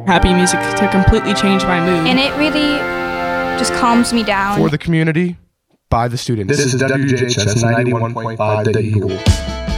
happy music to completely change my mood. And it really just calms me down. For the community, by the students. This is WJHS 91.5 The Eagle.